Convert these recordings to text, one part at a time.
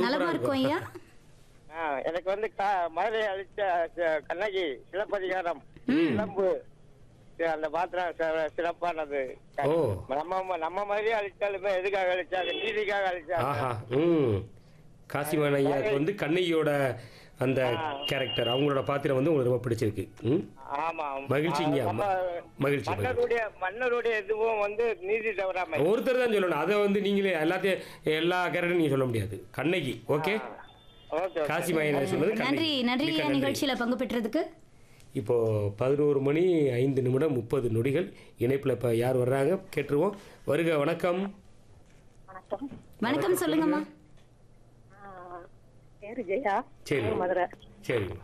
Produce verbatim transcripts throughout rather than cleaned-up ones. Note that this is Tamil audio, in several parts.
நலமா இருக்கும் ஐயா. ஆ, எனக்கு வந்து கா- மதுரை அழிச்ச ச- கண்ணகி சிலப்பதிகாரம் சிலம்பு சி- அந்த பாத்திரம் சி- சிறப்பானது. ஓ. நம்ம நம்ம மாதிரியே அழிச்சாலுமே எதுக்காக அழிச்சாங்க, நீதிக்காக அழிச்சாங்க. ஆஹா ம் காசிமான் ஐயாவுக்கு வந்து கண்ணகியோட அந்த கேரக்டர் அவங்களோட பாத்திரம் வந்து உங்களுக்கு ரொம்ப பிடிச்சிருக்கு. ம் ஆமா. மகிழ்ச்சிங்க. நம்ம மகிழ்ச்சி, மன்னருடைய மன்னருடைய இதுவும் வந்து நீதி தவறாமை. ஒருத்தர் தான் சொல்லணும். அதை வந்து நீங்களே எல்லாத்தையும் எல்லா கேரக்டரும் நீங்க சொல்ல முடியாது. Kannagi okay. Okay, okay. Kasimayan சொன்னது நன்றி கண்ணகி. நன்றி மிக்க ஐயா நன்றி. நிகழ்ச்சியில பங்கு பெற்றதுக்கு. இப்போ பதினோரு மணி ஐந்து நிமிடம் முப்பது நொடிகள். இணைப்பில் இப்போ யார் வர்றாங்க கேட்டுருவோம். வருக வணக்கம். வணக்கம். வணக்கம் சொல்லுங்கம்மா. ஆ, பேரு ஜெயா. சரி மதுரை. சரிங்க.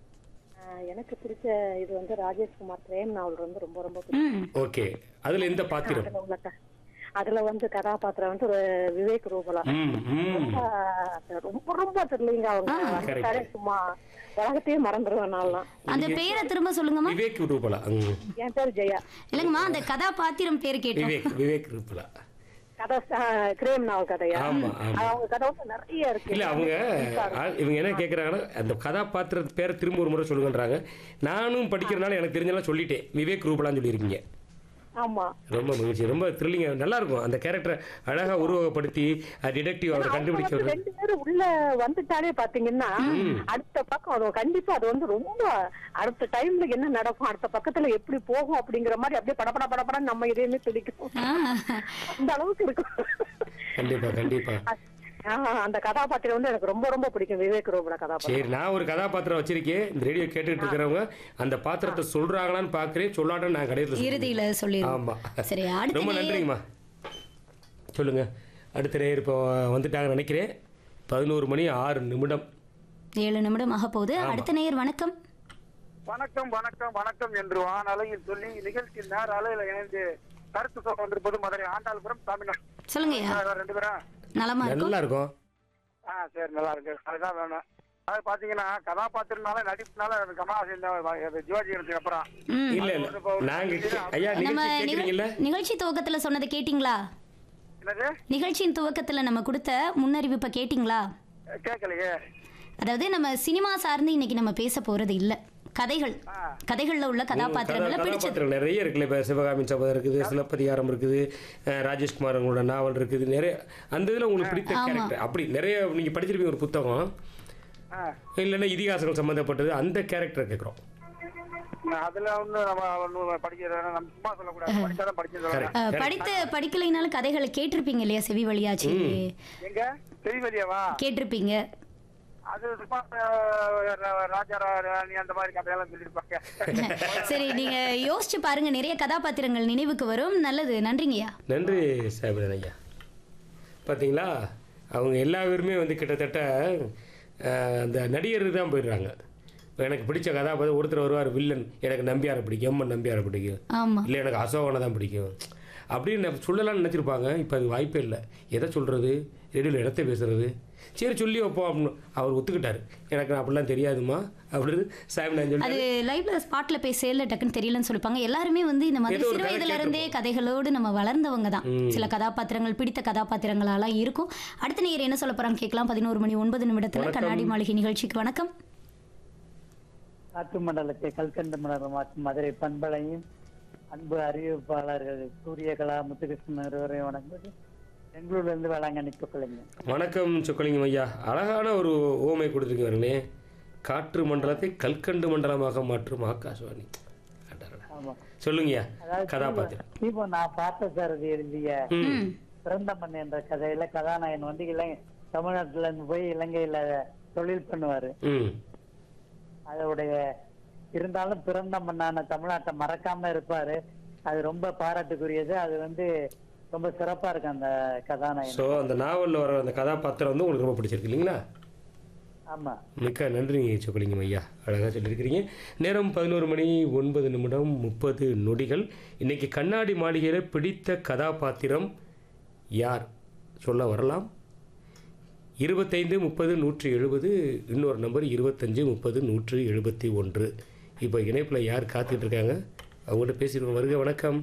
ஆ, எனக்கு பிடிச்ச இது வந்து ராஜேஷ்குமார் பிரேம் நாவல் வந்து ரொம்ப ரொம்ப பிடிக்கும். ம் ஓகே. அதுல எந்த பாத்திரம்? அதுல உள்ள க- அதுல வந்து கதாபாத்திரம் வந்து ஒரு விவேக் ரூபலா. ம் ம் ஆ, ரொம்ப ரொம்ப த்ரில்லிங்கா அவங்க வந்துட்டாலே சும்மா உலகத்தையே மறந்துடுவேன் நான்லாம். அந்த பேரை திரும்ப சொல்லுங்கம்மா. விவேக் ரூபலா. ம். என் பேர் ஜெயா. இல்லைங்கம்மா அந்த கதாபாத்திரம் பேர் கேட்டோம். விவேக் விவேக் ரூபலா. கதை ஆ, கிரேம் நாவல் கதையா. ஆமா, ஆமா. அது அவங்க கதை வந்து நிறைய இருக்கு. இல்ல அவங்க ஆ- இவங்க என்ன கேட்குறாங்கன்னா அந்த கதாபாத்திர பேரை திரும்ப ஒரு முறை சொல்லுங்கன்றாங்க. நானும் படிக்கிறனால எனக்கு தெரிஞ்செல்லாம் சொல்லிட்டேன். விவேக் ரூபலான்னு சொல்லியிருக்கீங்க. ஆமா. ரொம்ப மகிழ்ச்சி. ரொம்ப த்ரில்லிங்க நல்லா இருக்கும். அந்த கேரக்டரை அழகா உருவகப்படுத்தி டிடெக்டிவ் அவரை அவங்க கண்டுபிடிக்க வந்து ஒரு- ரெண்டு பேரும் உள்ள வந்துட்டாலே பாத்தீங்கன்னா அடுத்த பக்கம் அது கண்டிப்பா அது வந்து ரொம்ப அடுத்த டைம்ல என்ன நடக்கும், அடுத்த பக்கத்துல எப்படி போகும் அப்படிங்கிற மாதிரி அப்படியே படபட படபட நம்ம இதையுமே பிடிக்கும். ஆ, அந்த அளவுக்கு இருக்கும். கண்டிப்பா கண்டிப்பா. ஆஹ் அந்த கதாபாத்திரம் வந்து எனக்கு ரொம்ப ரொம்ப பிடிக்கும், விவேக் ரோபோட கதாபாத்திரம். சரி, நான் ஒரு கதாபாத்திரம் வச்சிருக்கேன். இந்த ரேடியோ கேட்டுட்டு இருக்கிறவங்க அந்த பாத்திரத்தை சொல்றாங்களான்னு பாக்குறேன். சொல்லாட்ட நான் கடையில் இறுதியில சொல்லிடுவோம். ஆமா. சரி, அடுத்த ரொம்ப நேயர். நன்றிங்கம்மா. சொல்லுங்க. அடுத்த நேயர் இப்போ வந்துட்டாங்கன்னு நினைக்கிறேன். பதினோரு மணி ஆறு நிமிடம். ஏழு நிமிடம் ஆக போகுது. அடுத்த நேயர் வணக்கம். வணக்கம் வணக்கம் வணக்கம் என்று வானலையில் சொல்லி நிகழ்ச்சி நேர அலையில இணைந்து கருத்து சொல்ல வந்திருப்பது மதுரை ஆண்டாள்புரம் சாமிநாள். சொல்லுங்க ஐயா. ரெண்டு பேரும் நலமா இருக்கும். நல்லா இருக்கும். ஆ சரி, நல்லா இருக்கு. அதுதான் வேணும். அது பாத்தீங்கன்னா கதாபாத்திரனால நடிப்புனால கமலாசன் ஜிவாஜி எடுத்துக்கு அப்புறம் ம். இல்ல இல்ல நாங்க கே- ஐயா நம்ம நிகழ்ச்சி நிகழ்- கேக்குறீங்கல்ல? நிகழ்ச்சி துவக்கத்துல சொன்னதை கேட்டிங்களா? என்னது நிகழ்ச்சியின் துவக்கத்துல நம்ம கொடுத்த முன்னறிவிப்பை கேட்டிங்களா? கேட்கலையே. அதாவது நம்ம சினிமா சார்ந்து இன்னைக்கு நம்ம பேச போறது இல்ல. கதைகள் கதைகள்ல உள்ள கதாபாத்திரங்களை கதா- பிடிச்சது. கதாபாத்திரம் நிறைய இருக்குல்ல. இப்போ சிவகாமி சபதம் இருக்குது, சிலப்பதிகாரம் இருக்குது, அஹ், ராஜேஷ்குமார் அவங்களோட நாவல் இருக்குது. நிறைய அந்த இதில் உங்களுக்கு பிடித்த கேரக்டர் அப்படி நிறைய நீங்கள் படிச்சிருப்பீங்க ஒரு புத்தகம், ஆ, இல்லைன்னா இதிகாசங்கள் சம்மந்தப்பட்டது, அந்த கேரக்டர் கேட்குறோம். அதுல ஒண்ணு நம்ம ஒண்ணு படிக்கிற நம்ம சும்மா சொல்லக்கூடாது, படிச்சாதான் படிச்சு சொல்லலாம். அஹ், படித்து படிக்கலைனாலும் கதைகளை கேட்டிருப்பீங்க இல்லையா? செவி வழியாச்சு எங்க தெரியலையாவா? கேட்டிருப்பீங்க. அது சும்மா அஹ், ராஜா ராணி அந்த மாதிரி கதையெல்லாம் சொல்லியிருப்பாங்க. சரி, நீங்க யோசிச்சு பாருங்க, நிறைய கதாபாத்திரங்கள் நினைவுக்கு வரும். நல்லது, நன்றிங்கய்யா. நன்றி சாபிரன் ஐயா. பார்த்தீங்களா, அவங்க எல்லா பேருமே வந்து கிட்டத்தட்ட அஹ், அந்த நடிகர் தான் போயிடுறாங்க. எனக்கு பிடிச்ச கதாபாத்திரம் ஒருத்தர் வருவார் வில்லன், எனக்கு நம்பியாரை பிடிக்கும், எம்மன் நம்பியாரை பிடிக்கும், ஆமா. இல்லை எனக்கு அசோகனை தான் பிடிக்கும் அப்படின்னு சொல்லலாம்னு நினச்சிருப்பாங்க. இப்போ அது வாய்ப்பே இல்லை. எதை சொல்கிறது, ரேடியோவில் இடத்த பேசுறது, சரி சொல்லி வைப்போம் அப்படின்னு அவர் ஒத்துக்கிட்டாரு. எனக்கு அப்படிலாம் தெரியாதுமா அப்படின்னு சாமிநாதன் சொல்லி அது லைவ்ல ஸ்பாட்ல பேசல டக்குன்னு தெரியலன்னு சொல்லிப்பாங்க. எல்லாருமே வந்து இந்த மாதிரி ஏதோ ஒரு சிறு கதை வயதுல இருந்தே கதைகளோடு நம்ம வளர்ந்தவங்க தான். சில கதாபாத்திரங்கள் பிடித்த கதாபாத்திரங்களாலாம் இருக்கும். அடுத்த நேயர் என்ன சொல்ல போறாங்க கேட்கலாம். பதினோரு மணி ஒன்பது நிமிடத்துல வணக்கம். கண்ணாடி மாளிகை நிகழ்ச்சிக்கு வணக்கம். காற்று மண்டலத்தை கல்கண்டு மண்டலமாக்கும் மதுரை பண்பலையும் அன்பு அறிவிப்பாளர்கள் சூரியகலா முத்துகிருஷ்ணன் இருவரையும் வணங்குவது பெங்களூர்ல இருந்து வேளாங்கண்ணி சொக்கலைங்க. வணக்கம் சொக்கலிங்கம் ஐயா. அழகான ஒரு ஓமை கொடுத்துருக்கீங்களே, காற்று மண்டலத்தை கல்கண்டு மண்டலமாக மாற்றும் ஆகாஷ்வாணி. அடடடா. ஆமா, சொல்லுங்கய்யா அதாவது கதாபாத்திரம். இப்போ நான் பார்த்த சாரதி எழுதிய ம் பிறந்தமன் என்ற கதையில கதாநாயகன் வந்து இலங்கை தமிழ்நாட்டுல இருந்து போய் இலங்கையில தொழில் பண்ணுவாரு. ம் அதோடைய இருந்தாலும் பிறந்த மண்ணான தமிழ்நாட்டை மறக்காம இருப்பாரு. அது ரொம்ப பாராட்டுக்குரியது. அது வந்து ரொம்ப சிறப்பா இருக்கு அந்த கதாநாயகன். ஸோ அந்த நாவலில் வர அந்த கதாபாத்திரம் வந்து உங்களுக்கு ரொம்ப பிடிச்சிருக்கு இல்லைங்களா? ஆமா, மிக்க நன்றி சொக்கலிங்கம் ஐயா, அழகாக சொல்லியிருக்கிறீங்க. நேரம் பதினோரு மணி ஒன்பது நிமிடம் முப்பது நொடிகள். இன்னைக்கு கண்ணாடி மாளிகையில் பிடித்த கதாபாத்திரம் யார் சொல்ல வரலாம். இருபத்தைந்து முப்பது நூற்றி எழுபது, இன்னொரு நம்பர் இருபத்தஞ்சு முப்பது நூற்றி எழுபத்தி ஒன்று. இப்போ இணைப்பில் யார் காத்துட்டு இருக்காங்க, அவங்கள்ட்ட பேசிடுவோம். வருக வணக்கம்.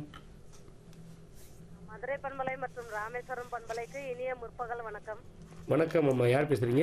மதுரை பண்பலை மற்றும் ராமேஸ்வரம் பண்பலைக்கு இனிய முற்பகல் வணக்கம். வணக்கம் அம்மா, யார் பேசுகிறீங்க?